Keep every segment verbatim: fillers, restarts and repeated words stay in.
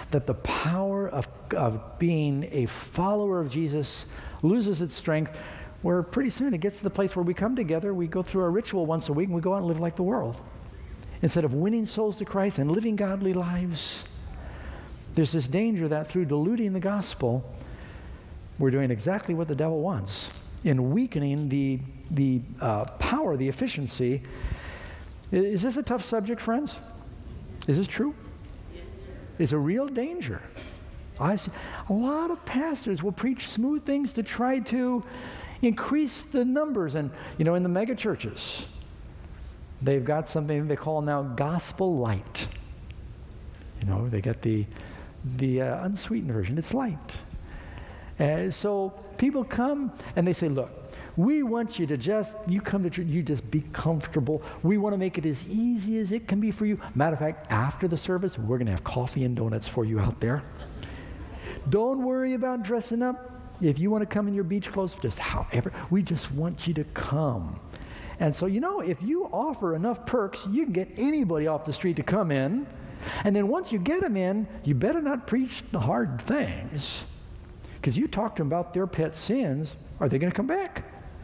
that the power of, of being a follower of Jesus loses its strength, where pretty soon it gets to the place where we come together, we go through our ritual once a week, and we go out and live like the world. Instead of winning souls to Christ and living godly lives, there's this danger that through diluting the gospel, we're doing exactly what the devil wants in weakening the, the uh, power, the efficiency. Is this a tough subject, friends? Is this true? Yes. It's a real danger. I see a lot of pastors will preach smooth things to try to increase the numbers. And, you know, in the mega churches, they've got something they call now gospel light. You know, they got the, the uh, unsweetened version. It's light. Uh, so people come and they say, look, we want you to just, you come to church, you just be comfortable. We want to make it as easy as it can be for you. Matter of fact, after the service, we're going to have coffee and donuts for you out there. Don't worry about dressing up. If you want to come in your beach clothes, just however, we just want you to come. And so, you know, if you offer enough perks, you can get anybody off the street to come in. And then once you get them in, you better not preach the hard things. Because you talk to them about their pet sins, are they going to come back?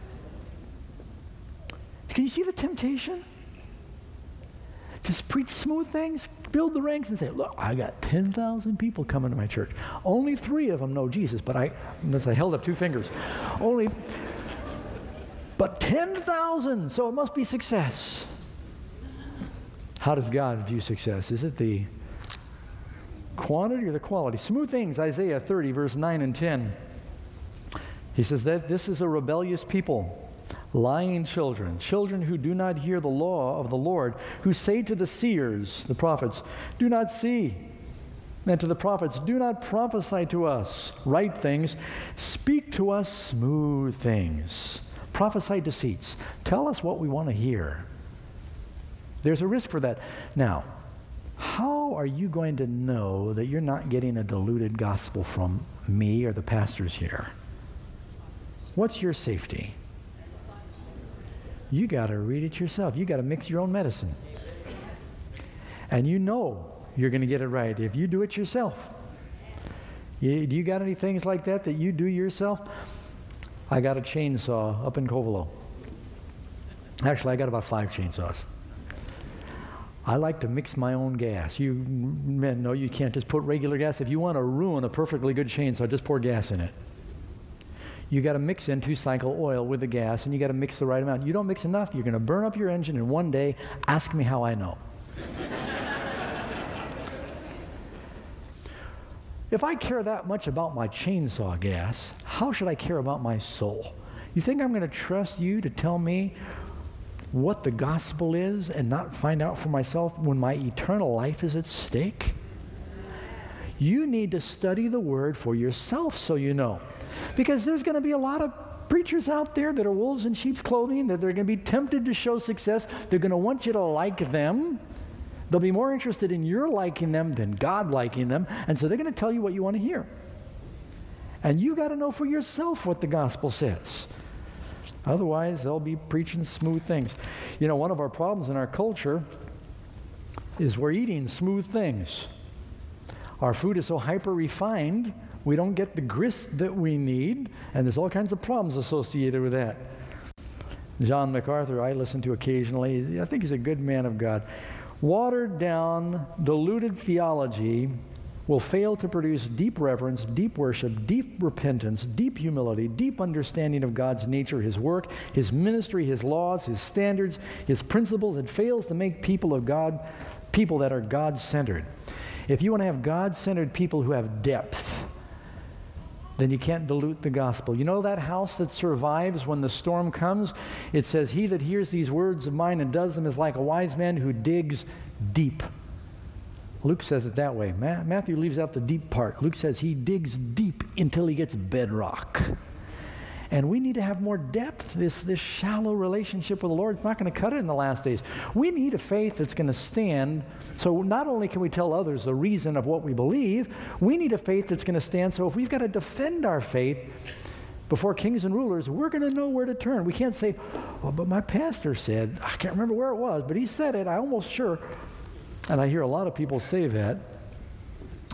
Can you see the temptation? Just preach smooth things, build the ranks, and say, look, I got ten thousand people coming to my church. Only three of them know Jesus, but I, notice I held up two fingers. Only, but ten thousand, so it must be success. How does God view success? Is it the quantity or the quality? Smooth things, Isaiah thirty, verse nine and ten. He says that this is a rebellious people, lying children, children who do not hear the law of the Lord, who say to the seers, the prophets, do not see, and to the prophets, do not prophesy to us right things, speak to us smooth things, prophesy deceits, tell us what we want to hear. There's a risk for that. Now, how are you going to know that you're not getting a diluted gospel from me or the pastors here? What's your safety? You got to read it yourself. You got to mix your own medicine. And you know you're going to get it right if you do it yourself. You, do you got any things like that that you do yourself? I got a chainsaw up in Covelo. Actually, I got about five chainsaws. I like to mix my own gas. You men know you can't just put regular gas. If you want to ruin a perfectly good chainsaw, just pour gas in it. You got to mix in two-cycle oil with the gas, and you got to mix the right amount. You don't mix enough, you're going to burn up your engine in one day. Ask me how I know. If I care that much about my chainsaw gas, how should I care about my soul? You think I'm going to trust you to tell me what the gospel is and not find out for myself when my eternal life is at stake? You need to study the Word for yourself so you know. Because there's going to be a lot of preachers out there that are wolves in sheep's clothing, that they're going to be tempted to show success. They're going to want you to like them. They'll be more interested in your liking them than God liking them. And so they're going to tell you what you want to hear. And you got to know for yourself what the gospel says. Otherwise, they'll be preaching smooth things. You know, one of our problems in our culture is we're eating smooth things. Our food is so hyper-refined, we don't get the grist that we need, and there's all kinds of problems associated with that. John MacArthur, I listen to occasionally. I think he's a good man of God. Watered down, diluted theology will fail to produce deep reverence, deep worship, deep repentance, deep humility, deep understanding of God's nature, His work, His ministry, His laws, His standards, His principles. It fails to make people of God, people that are God-centered. If you want to have God-centered people who have depth, then you can't dilute the gospel. You know that house that survives when the storm comes? It says, he that hears these words of mine and does them is like a wise man who digs deep. Luke says it that way. Ma- Matthew leaves out the deep part. Luke says he digs deep until he gets bedrock. And we need to have more depth. This, this shallow relationship with the Lord, it's not going to cut it in the last days. We need a faith that's going to stand. So not only can we tell others the reason of what we believe, we need a faith that's going to stand. So if we've got to defend our faith before kings and rulers, we're going to know where to turn. We can't say, oh, but my pastor said, I can't remember where it was, but he said it, I'm almost sure. And I hear a lot of people say that.